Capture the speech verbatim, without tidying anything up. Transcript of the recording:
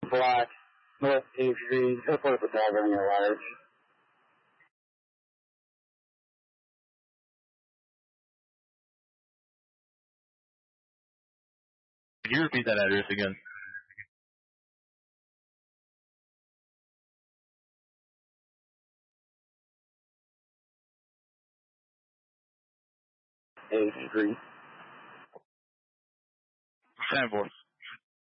block, North eighth Street, report for traveling at large. Could you repeat that address again? eighth Street. ten four.